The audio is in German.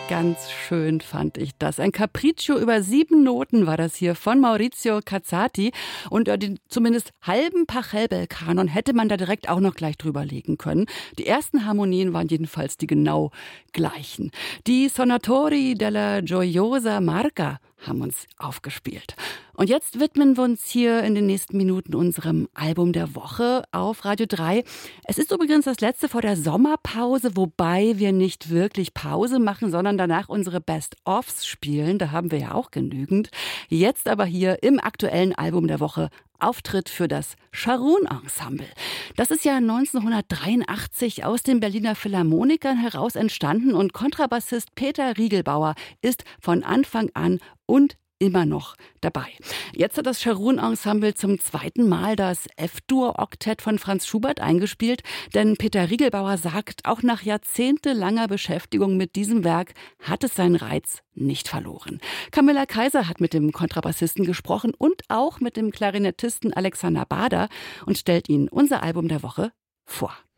Ganz schön fand ich das. Ein Capriccio über 7 Noten war das hier von Maurizio Cazzati. Und den zumindest halben Pachelbel-Kanon hätte man da direkt auch noch gleich drüber legen können. Die ersten Harmonien waren jedenfalls die genau gleichen. Die Sonatori della Gioiosa Marca haben uns aufgespielt. Und jetzt widmen wir uns hier in den nächsten Minuten unserem Album der Woche auf Radio 3. Es ist übrigens das letzte vor der Sommerpause, wobei wir nicht wirklich Pause machen, sondern danach unsere Best-Offs spielen. Da haben wir ja auch genügend. Jetzt aber hier im aktuellen Album der Woche Auftritt für das Scharun-Ensemble. Das ist ja 1983 aus den Berliner Philharmonikern heraus entstanden und Kontrabassist Peter Riegelbauer ist von Anfang an und immer noch dabei. Jetzt hat das Scharun-Ensemble zum 2. Mal das F-Dur-Oktett von Franz Schubert eingespielt, denn Peter Riegelbauer sagt, auch nach jahrzehntelanger Beschäftigung mit diesem Werk hat es seinen Reiz nicht verloren. Camilla Kaiser hat mit dem Kontrabassisten gesprochen und auch mit dem Klarinettisten Alexander Bader und stellt Ihnen unser Album der Woche vor.